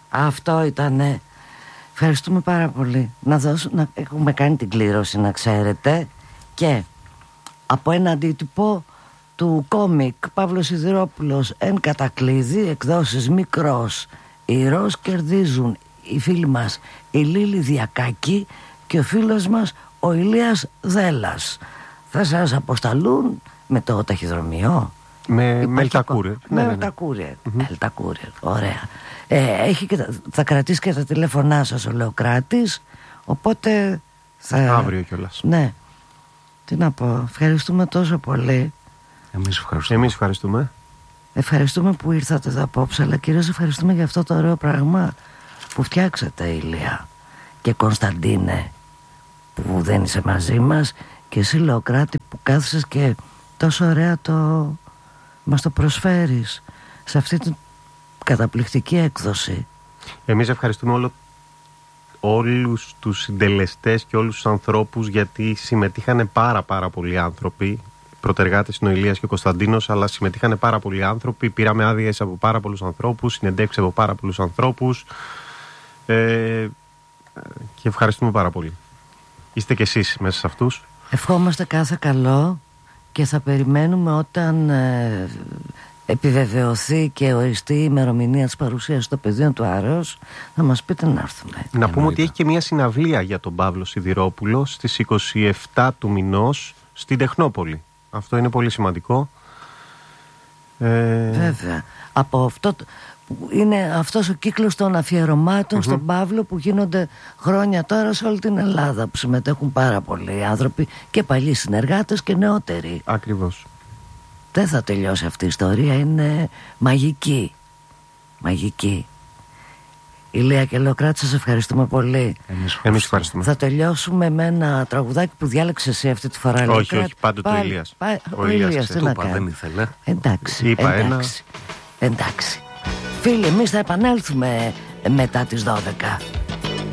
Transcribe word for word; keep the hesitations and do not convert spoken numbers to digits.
Αυτό ήτανε. Ευχαριστούμε πάρα πολύ. Να δώσω, να έχουμε κάνει την κλήρωση, να ξέρετε. Και από ένα αντίτυπο του κόμικ Παύλος Σιδηρόπουλος εν κατακλείδη, εκδόσεις Μικρός Ηρώος, κερδίζουν οι φίλοι μας η Λίλη Διακάκη και ο φίλος μας ο Ηλίας Δέλλας. Θα σας αποσταλούν με το ταχυδρομείο. Με, με Ελτακούρε. Με Ελτακούρε. Ελτακούρε. Ωραία. Ε, έχει και τα, θα κρατήσει και τα τηλέφωνά σας ο Λεοκράτης. Οπότε θα... Αύριο κιόλας. Ναι. Τι να πω. Ευχαριστούμε τόσο πολύ. Εμείς ευχαριστούμε. Εμείς ευχαριστούμε. Ευχαριστούμε που ήρθατε εδώ απόψε. Αλλά κυρίως ευχαριστούμε για αυτό το ωραίο πράγμα που φτιάξατε, Ηλία. Και Κωνσταντίνε, που δεν είσαι μαζί μας. Και εσύ, Λεοκράτη, που κάθισες και τόσο ωραία το μας το προσφέρεις σε αυτή την καταπληκτική έκδοση. Εμείς ευχαριστούμε όλο, όλους τους συντελεστές και όλους τους ανθρώπους, γιατί συμμετείχαν πάρα πάρα πολλοί άνθρωποι. Πρωτεργάτες είναι ο Ηλίας και ο Κωνσταντίνος, αλλά συμμετείχαν πάρα πολλοί άνθρωποι. Πήραμε άδειες από πάρα πολλούς ανθρώπους, συνεντεύξεις από πάρα πολλούς ανθρώπους, ε, και ευχαριστούμε πάρα πολύ. Είστε κι εσείς μέσα σε αυτούς. Ευχόμαστε κάθε καλό και θα περιμένουμε όταν ε, επιβεβαιωθεί και οριστεί η ημερομηνία της παρουσίας στο πεδίο του Άρεως, να μας πείτε να έρθουμε. Να πούμε Εννοείται. Ότι έχει και μια συναυλία για τον Παύλο Σιδηρόπουλο στις είκοσι επτά του μηνός στην Τεχνόπολη. Αυτό είναι πολύ σημαντικό. Ε... Βέβαια. Από αυτό που είναι αυτός ο κύκλος των αφιερωμάτων mm-hmm. στον Παύλο που γίνονται χρόνια τώρα σε όλη την Ελλάδα, που συμμετέχουν πάρα πολλοί άνθρωποι και παλιοί συνεργάτες και νεότεροι. Ακριβώς. Δεν θα τελειώσει αυτή η ιστορία, είναι μαγική. Μαγική. Ηλία και Λεοκράτη, σας ευχαριστούμε πολύ. Εμείς, Εμείς ευχαριστούμε. Θα τελειώσουμε με ένα τραγουδάκι που διάλεξε εσύ αυτή τη φορά, όχι, Λεοκράτη. Όχι, όχι, πάντοτε ο Ηλίας. Πα... Ο, ο Ηλίας τι να κάνει. Δεν ήθελε. Εντάξει, είπα εντάξει, ένα. εντάξει. Φίλοι, εμείς θα επανέλθουμε μετά τις δώδεκα.